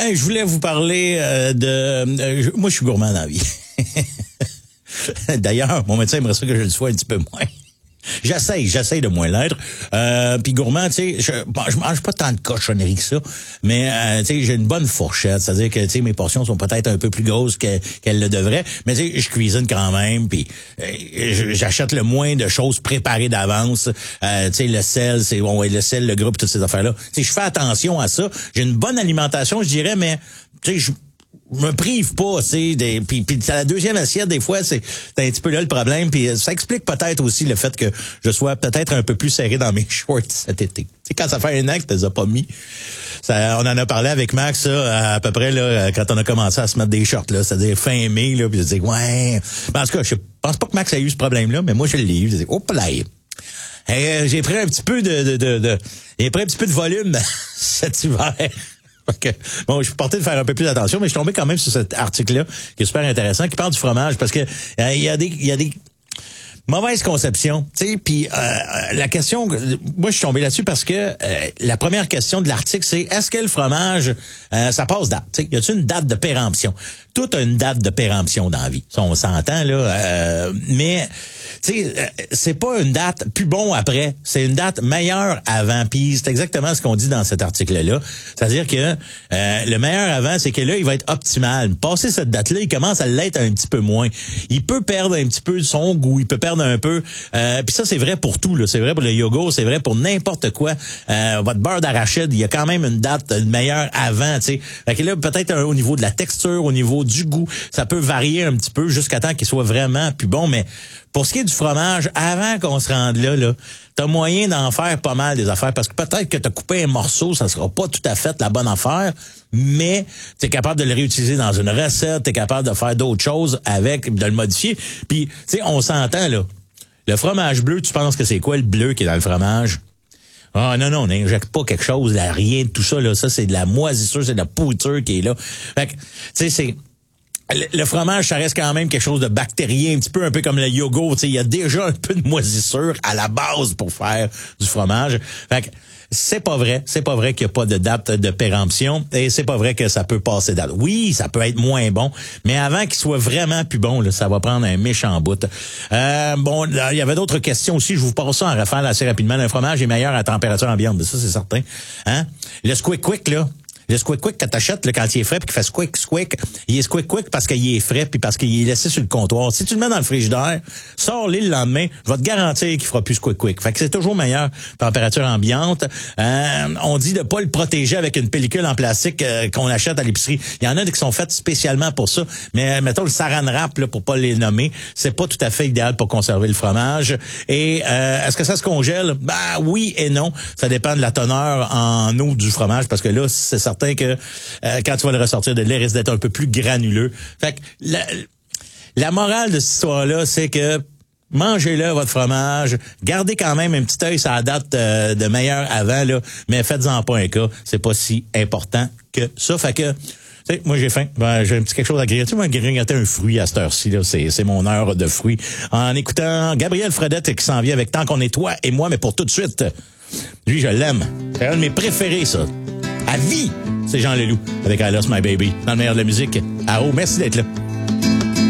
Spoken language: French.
je voulais vous parler moi, je suis gourmand dans la vie. D'ailleurs, mon médecin aimerait ça que je le sois un petit peu moins. J'essaye de moins l'être. Puis gourmand, tu sais, je mange pas tant de cochonneries que ça, mais tu sais, j'ai une bonne fourchette, c'est-à-dire que tu sais, mes portions sont peut-être un peu plus grosses qu'elles le devraient, mais tu sais, je cuisine quand même, puis j'achète le moins de choses préparées d'avance. Tu sais, le sel, le sel, le gras, toutes ces affaires-là. Tu sais, je fais attention à ça. J'ai une bonne alimentation, je dirais, mais tu sais, je me prive pas, tu sais, puis à la deuxième assiette, des fois, c'est un petit peu là le problème, puis ça explique peut-être aussi le fait que je sois peut-être un peu plus serré dans mes shorts cet été. Tu sais, quand ça fait un an que tu les as pas mis, on en a parlé avec Max, à peu près, là, quand on a commencé à se mettre des shorts, là, c'est-à-dire fin mai, là, puis je dis, ouais. Ben, en tout cas, je pense pas que Max a eu ce problème-là, mais moi, je l'ai eu. Je dis, hop là. J'ai pris un petit peu j'ai pris un petit peu de volume cet hiver. Okay. Bon, je suis porté de faire un peu plus attention, mais je suis tombé quand même sur cet article-là, qui est super intéressant, qui parle du fromage, parce que il y a des mauvaises conceptions, tu sais, puis la question, moi je suis tombé là-dessus parce que la première question de l'article, c'est est-ce que le fromage, ça passe date, tu sais, y a-t-il une date de péremption? Tout a une date de péremption dans la vie, ça on s'entend là, mais tu sais, c'est pas une date plus bon après, c'est une date meilleure avant. Puis c'est exactement ce qu'on dit dans cet article-là. C'est-à-dire que le meilleur avant, c'est que là, il va être optimal. Passer cette date-là, il commence à l'être un petit peu moins. Il peut perdre un petit peu de son goût, il peut perdre un peu. Puis ça, c'est vrai pour tout, là. C'est vrai pour le yogourt, c'est vrai pour n'importe quoi. Votre beurre d'arachide, il y a quand même une date meilleure avant, tu sais. Fait que là, peut-être au niveau de la texture, au niveau du goût, ça peut varier un petit peu jusqu'à temps qu'il soit vraiment plus bon, mais pour ce qui est du fromage, avant qu'on se rende là, t'as moyen d'en faire pas mal des affaires, parce que peut-être que t'as coupé un morceau, ça sera pas tout à fait la bonne affaire, mais t'es capable de le réutiliser dans une recette, t'es capable de faire d'autres choses avec, de le modifier. Puis, tu sais, on s'entend, là. Le fromage bleu, tu penses que c'est quoi le bleu qui est dans le fromage? Ah non, on n'injecte pas quelque chose, là, rien de tout ça, là. Ça, c'est de la moisissure, c'est de la pourriture qui est là. Fait que, tu sais, c'est... Le fromage, ça reste quand même quelque chose de bactérien, un peu comme le yogourt. Il y a déjà un peu de moisissure à la base pour faire du fromage. Fait que c'est pas vrai qu'il n'y a pas de date de péremption, et c'est pas vrai que ça peut passer date. Oui, ça peut être moins bon, mais avant qu'il soit vraiment plus bon, là, ça va prendre un méchant bout. Bon, il y avait d'autres questions aussi, je vous passe ça en rafale assez rapidement. Le fromage est meilleur à température ambiante, ça c'est certain. Hein? Le squick quick, là. Le squick quick que t'achètes là, quand il est frais puis qu'il fait squick, il est squick parce qu'il est frais puis parce qu'il est laissé sur le comptoir. Si tu le mets dans le frigidaire, sors-le le lendemain, je vais te garantir qu'il fera plus squick. Fait que c'est toujours meilleur température ambiante. On dit de pas le protéger avec une pellicule en plastique qu'on achète à l'épicerie. Il y en a qui sont faites spécialement pour ça, mais mettons le saran wrap là, pour pas les nommer, c'est pas tout à fait idéal pour conserver le fromage. Et est-ce que ça se congèle? Ben oui et non, ça dépend de la teneur en eau du fromage, parce que là c'est certain que quand tu vas le ressortir de là, il risque d'être un peu plus granuleux. Fait que la morale de cette histoire-là, c'est que mangez-le, votre fromage. Gardez quand même un petit œil sur la date de meilleur avant, là, mais faites-en pas un cas. C'est pas si important que ça. Fait que, tu sais, moi, j'ai faim. Ben, j'ai un petit quelque chose à grignoter. Tu vois, grignoter un fruit à cette heure-ci, là. C'est mon heure de fruits. En écoutant Gabriel Fredette qui s'en vient avec Tant qu'on est toi et moi, mais pour tout de suite. Lui, je l'aime. C'est un de mes préférés, ça. À vie, c'est Jean Leloup avec I Lost My Baby. Dans le meilleur de la musique. Aro, merci d'être là.